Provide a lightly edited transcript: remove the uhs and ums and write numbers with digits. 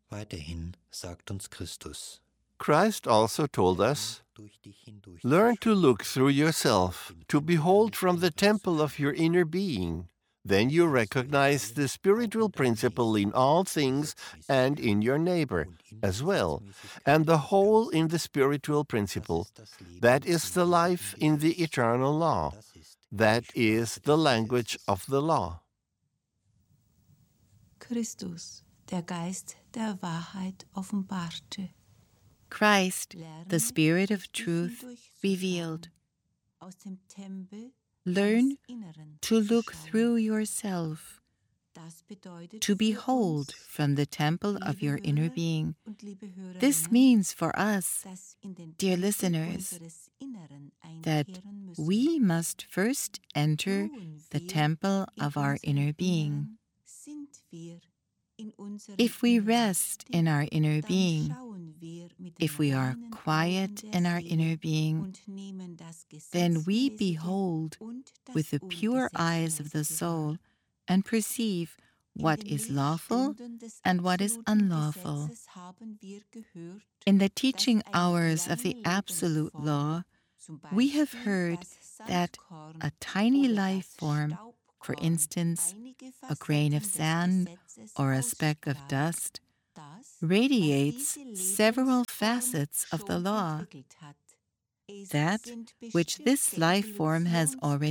Weiterhin sagt uns Christus: Christ also told us, durch dich hindurch learn to look through yourself, to behold from the temple of your inner being. Then you recognize the spiritual principle in all things and in your neighbor as well, and the whole in the spiritual principle. That is the life in the eternal law. That is the language of the law. Christus, der Geist der Wahrheit offenbarte. Christ, the Spirit of truth, revealed. Learn to look through yourself, to behold from the temple of your inner being. This means for us, dear listeners, that we must first enter the temple of our inner being. If we rest in our inner being, if we are quiet in our inner being, then we behold with the pure eyes of the soul and perceive what is lawful and what is unlawful. In the teaching hours of the absolute law, we have heard that a tiny life form, for instance, a grain of sand or a speck of dust, radiates several facets of the law. That which this life form has already